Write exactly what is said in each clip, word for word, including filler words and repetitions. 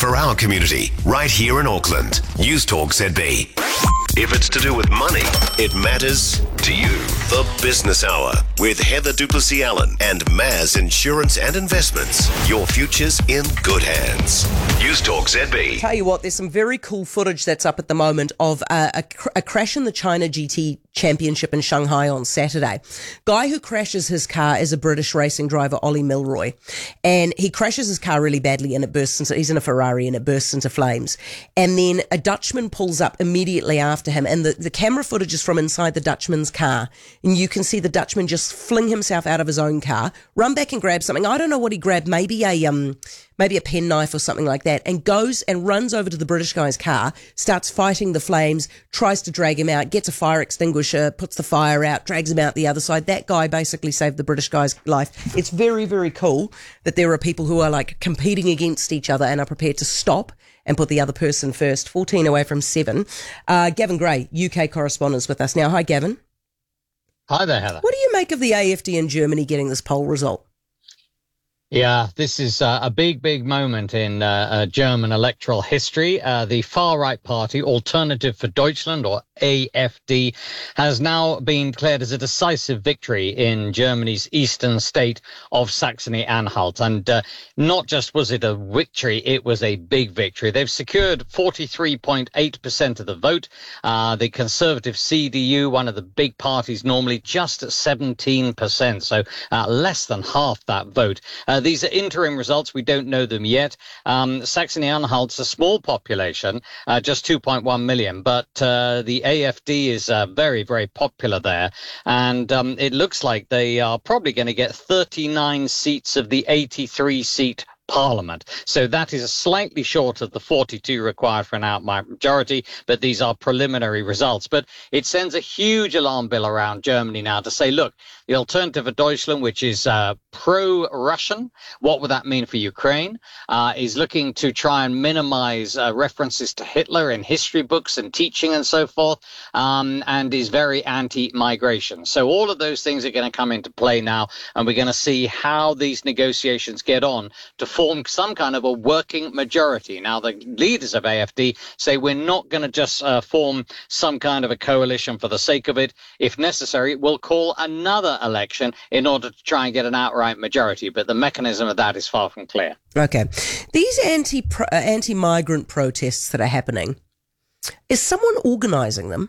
for our community, right here in Auckland. News Talk Z B. If it's to do with money, it matters to you. The Business Hour with Heather Duplessis-Allen and Maz Insurance and Investments. Your future's in good hands. News Talk Z B. Tell you what, there's some very cool footage that's up at the moment of uh, a, cr- a crash in the China G T Championship in Shanghai on Saturday. Guy who crashes his car is a British racing driver, Ollie Milroy, and he crashes his car really badly and it bursts into, he's in a Ferrari and it bursts into flames. And then a Dutchman pulls up immediately after him, and the, the camera footage is from inside the Dutchman's car, and you can see the Dutchman just fling himself out of his own car, run back and grab something. I don't know what he grabbed, maybe a um maybe a penknife or something like that, and goes and runs over to the British guy's car, starts fighting the flames, tries to drag him out, gets a fire extinguisher, puts the fire out, drags him out the other side. That guy basically saved the British guy's life. It's very, very cool that there are people who are like competing against each other and are prepared to stop and put the other person first. fourteen away from seven. Uh, Gavin Gray, U K correspondent, is with us now. Hi, Gavin. Hi there, Heather. What do you make of the A F D in Germany getting this poll result? Yeah, this is uh, a big, big moment in uh, uh, German electoral history. Uh, the far-right party, Alternative for Deutschland, or A F D, has now been declared as a decisive victory in Germany's eastern state of Saxony-Anhalt. And uh, not just was it a victory, it was a big victory. They've secured forty-three point eight percent of the vote. Uh, the conservative C D U, one of the big parties, normally just at seventeen percent, so uh, less than half that vote. Uh, These are interim results. We don't know them yet. Um, Saxony-Anhalt's a small population, uh, just two point one million, but uh, the A F D is uh, very, very popular there. And um, it looks like they are probably going to get thirty-nine seats of the eighty-three seat Parliament. So that is slightly short of the forty-two required for an outright majority, but these are preliminary results. But it sends a huge alarm bell around Germany now to say, look, the Alternative for Deutschland, which is uh, pro-Russian, what would that mean for Ukraine, uh, is looking to try and minimize uh, references to Hitler in history books and teaching and so forth, um, and is very anti-migration. So all of those things are going to come into play now, and we're going to see how these negotiations get on to form some kind of a working majority. Now, the leaders of A F D say we're not going to just uh, form some kind of a coalition for the sake of it. If necessary, we'll call another election in order to try and get an outright majority. But the mechanism of that is far from clear. Okay. These anti uh, anti-migrant protests that are happening, is someone organising them?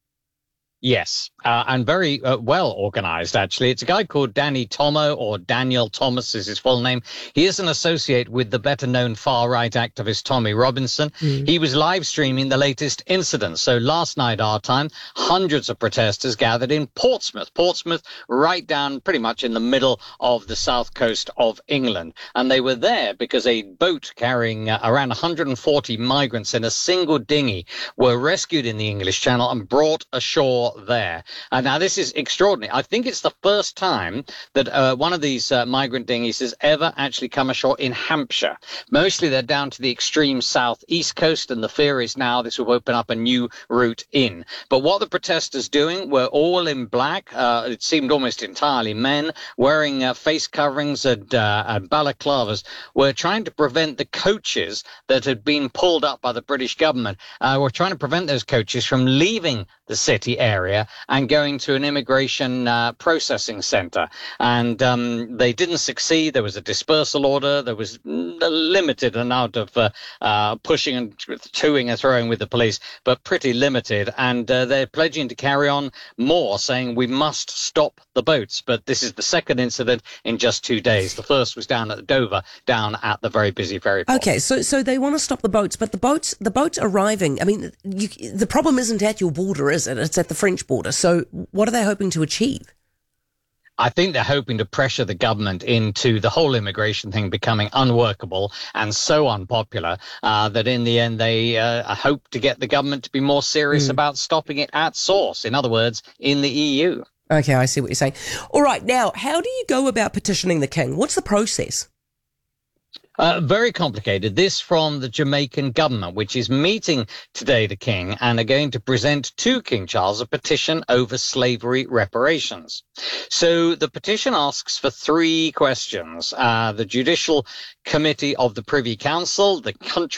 Yes, uh, and very uh, well organised, actually. It's a guy called Danny Tomo, or Daniel Thomas is his full name. He is an associate with the better-known far-right activist Tommy Robinson. Mm. He was live streaming the latest incidents. So last night, our time, hundreds of protesters gathered in Portsmouth. Portsmouth, right down pretty much in the middle of the south coast of England. And they were there because a boat carrying uh, around one hundred forty migrants in a single dinghy were rescued in the English Channel and brought ashore there. And now this is extraordinary. I think it's the first time that uh, one of these uh, migrant dinghies has ever actually come ashore in Hampshire. Mostly they're down to the extreme southeast coast, and the fear is now this will open up a new route in. But what the protesters doing were all in black. Uh, it seemed almost entirely men wearing uh, face coverings and, uh, and balaclavas, were trying to prevent the coaches that had been pulled up by the British government. Uh, were trying to prevent those coaches from leaving the city area and going to an immigration uh, processing centre. And um, they didn't succeed. There was a dispersal order. There was a limited amount of uh, uh, pushing and toing and throwing with the police, but pretty limited. And uh, they're pledging to carry on more, saying we must stop the boats. But this is the second incident in just two days. The first was down at Dover, down at the very busy ferry port. Okay, so so they want to stop the boats, but the boats the boats arriving, I mean, you, the problem isn't at your border, is it? It's at the French border. So what are they hoping to achieve? I think they're hoping to pressure the government into the whole immigration thing becoming unworkable and so unpopular uh, that in the end they uh, hope to get the government to be more serious mm. about stopping it at source. In other words, in the E U. Okay, I see what you're saying. All right, now, how do you go about petitioning the king? What's the process? Uh, very complicated. This from the Jamaican government, which is meeting today the king and are going to present to King Charles a petition over slavery reparations. So the petition asks for three questions. Uh, the Judicial Committee of the Privy Council, the country